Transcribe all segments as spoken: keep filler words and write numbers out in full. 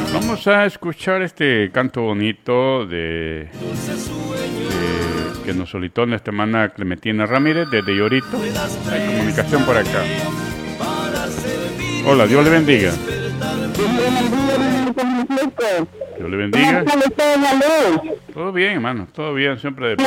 Vamos a escuchar este canto bonito de, de que nos solicitó nuestra hermana Clementina Ramírez desde Llorito. Hay comunicación por acá. Hola, Dios le bendiga. Dios le bendiga. Todo bien, hermano, todo bien, siempre de pie.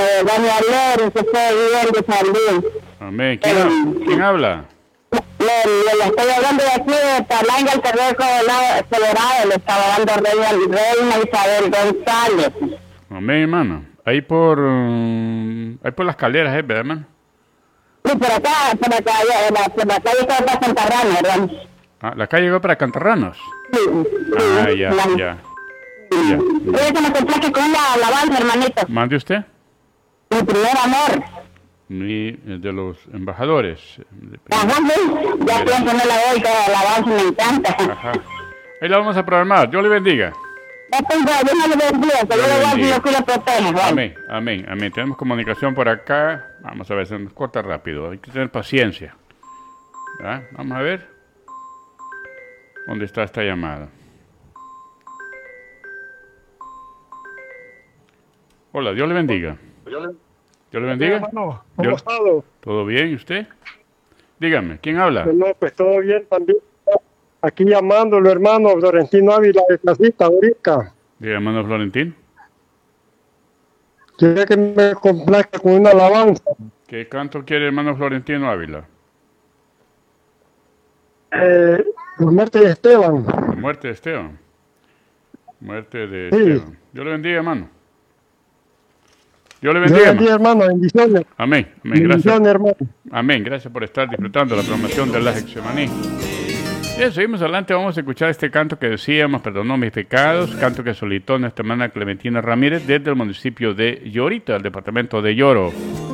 Amén. ¿Quién, ha- quién habla? Le, le estoy hablando de aquí de Palanga, el Terreco Colorado, le estaba hablando Reina, Reina Isabel González. Amén, hermano. Ahí por, um, ahí por las escaleras, ¿eh, verdad, hermano? Sí, por acá, por acá, por la, por la calle está para Santa Rana, ¿verdad? Ah, la calle llegó para Cantarranos. Sí. Ah, ya, la, ya. Ya. Oye, que me complace con la alabanza, hermanito. ¿Mande usted? Mi primer amor. Mi, de los embajadores. Ajá, sí. Ya pueden ponerla hoy, que la alabanza me encanta. Ajá. Ahí la vamos a programar. Dios le bendiga. Ya tengo, yo no le bendiga, que yo le voy a decir que lo proteja, ¿vale? Amén, amén, amén. Tenemos comunicación por acá. Vamos a ver, se nos corta rápido. Hay que tener paciencia. ¿Ah? Vamos a ver. ¿Dónde está esta llamada? Hola, Dios le bendiga. Dios le bendiga. Hermano, ¿cómo Dios- ha estado? ¿Todo bien? ¿Y usted? Dígame, ¿quién habla? No, pues todo bien también. Aquí llamándolo, hermano, Florentino Ávila de Casita, ahorita. Dígame, hermano Florentín. Quiere que me complazca con una alabanza. ¿Qué canto quiere hermano Florentino Ávila? Eh, la muerte de Esteban. La muerte de Esteban. Muerte de Sí. Esteban. Dios le bendiga, hermano. Dios le Dios bendiga, bendiga, hermano. hermano, bendiciones. Amén, amén, gracias. Bendiciones, hermano. Amén, gracias por estar disfrutando la programación de la Hexemaní. Bien, seguimos adelante, vamos a escuchar este canto que decíamos, perdonó mis pecados, canto que solicitó nuestra hermana Clementina Ramírez desde el municipio de Llorito, el departamento de Lloro.